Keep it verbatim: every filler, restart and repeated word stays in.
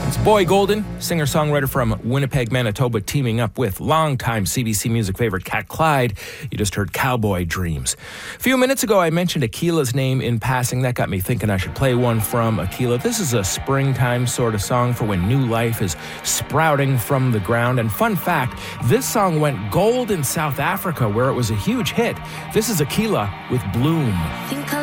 Boy Golden, singer-songwriter from Winnipeg, Manitoba, teaming up with longtime C B C Music favorite Cat Clyde. You just heard Cowboy Dreams. A few minutes ago, I mentioned Akila's name in passing. That got me thinking I should play one from Akila. This is a springtime sort of song for when new life is sprouting from the ground. And fun fact, this song went gold in South Africa, where it was a huge hit. This is Akila with Bloom. Think